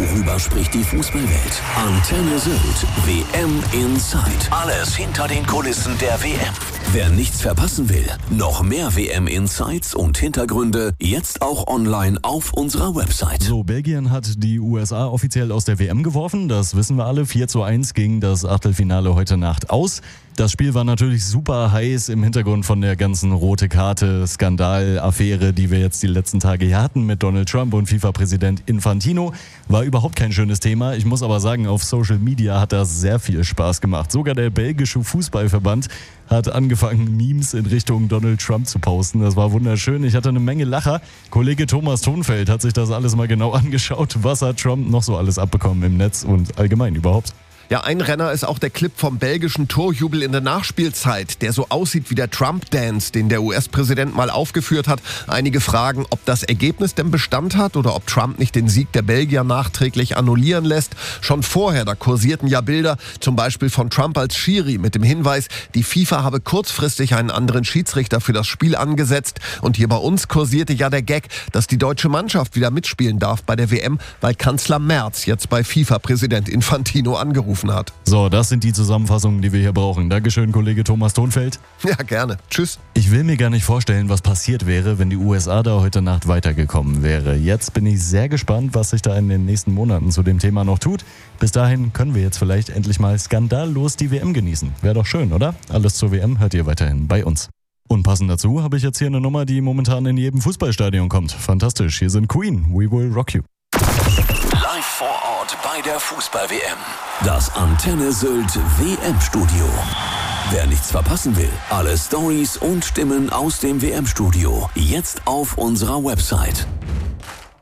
Worüber spricht die Fußballwelt? Antenne Sylt. WM Inside. Alles hinter den Kulissen der WM. Wer nichts verpassen will, noch mehr WM-Insights und Hintergründe jetzt auch online auf unserer Website. So, Belgien hat die USA offiziell aus der WM geworfen. Das wissen wir alle. 4:1 ging das Achtelfinale heute Nacht aus. Das Spiel war natürlich super heiß im Hintergrund von der ganzen rote Karte, Skandal-Affäre, die wir jetzt die letzten Tage hier hatten mit Donald Trump und FIFA-Präsident Infantino. War überhaupt kein schönes Thema. Ich muss aber sagen, auf Social Media hat das sehr viel Spaß gemacht. Sogar der belgische Fußballverband hat angefangen, Memes in Richtung Donald Trump zu posten. Das war wunderschön. Ich hatte eine Menge Lacher. Kollege Thomas Thonfeld hat sich das alles mal genau angeschaut. Was hat Trump noch so alles abbekommen im Netz und allgemein überhaupt? Ja, ein Renner ist auch der Clip vom belgischen Torjubel in der Nachspielzeit, der so aussieht wie der Trump-Dance, den der US-Präsident mal aufgeführt hat. Einige fragen, ob das Ergebnis denn Bestand hat oder ob Trump nicht den Sieg der Belgier nachträglich annullieren lässt. Schon vorher, da kursierten ja Bilder, zum Beispiel von Trump als Schiri mit dem Hinweis, die FIFA habe kurzfristig einen anderen Schiedsrichter für das Spiel angesetzt. Und hier bei uns kursierte ja der Gag, dass die deutsche Mannschaft wieder mitspielen darf bei der WM, weil Kanzler Merz jetzt bei FIFA-Präsident Infantino angerufen hat. So, das sind die Zusammenfassungen, die wir hier brauchen. Dankeschön, Kollege Thomas Thonfeld. Ja, gerne. Tschüss. Ich will mir gar nicht vorstellen, was passiert wäre, wenn die USA da heute Nacht weitergekommen wäre. Jetzt bin ich sehr gespannt, was sich da in den nächsten Monaten zu dem Thema noch tut. Bis dahin können wir jetzt vielleicht endlich mal skandallos die WM genießen. Wäre doch schön, oder? Alles zur WM hört ihr weiterhin bei uns. Und passend dazu habe ich jetzt hier eine Nummer, die momentan in jedem Fußballstadion kommt. Fantastisch. Hier sind Queen. We will rock you. Live vor Ort bei der Fußball-WM. Das Antenne Sylt WM-Studio. Wer nichts verpassen will, alle Storys und Stimmen aus dem WM-Studio jetzt auf unserer Website.